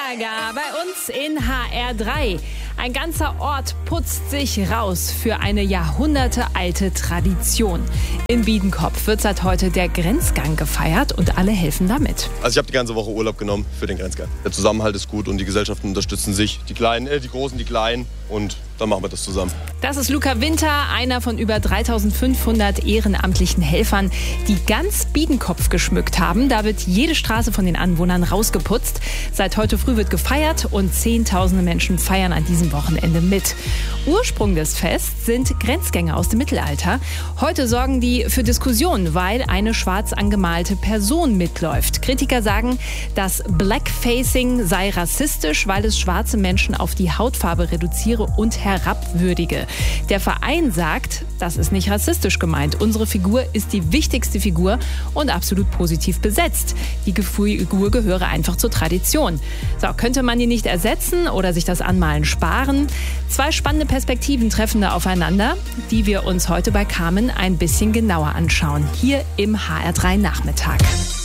Gaga bei uns in HR3. Ein ganzer Ort putzt sich raus für eine jahrhundertealte Tradition. In Biedenkopf wird seit heute der Grenzgang gefeiert und alle helfen damit. Also ich habe die ganze Woche Urlaub genommen für den Grenzgang. Der Zusammenhalt ist gut und die Gesellschaften unterstützen sich. Die Großen, die Kleinen, und dann machen wir das zusammen. Das ist Luca Winter, einer von über 3500 ehrenamtlichen Helfern, die ganz Biedenkopf geschmückt haben. Da wird jede Straße von den Anwohnern rausgeputzt. Seit heute früh wird gefeiert und Zehntausende Menschen feiern an diesem Wochenende mit. Ursprung des Fests sind Grenzgänger aus dem Mittelalter. Heute sorgen die für Diskussionen, weil eine schwarz angemalte Person mitläuft. Kritiker sagen, das Blackfacing sei rassistisch, weil es schwarze Menschen auf die Hautfarbe reduziere und herabwürdige. Der Verein sagt, das ist nicht rassistisch gemeint. Unsere Figur ist die wichtigste Figur und absolut positiv besetzt. Die Figur gehöre einfach zur Tradition. So, könnte man die nicht ersetzen oder sich das Anmalen sparen? Zwei spannende Perspektiven treffen da aufeinander, die wir uns heute bei Carmen ein bisschen genauer anschauen. Hier im HR3 Nachmittag.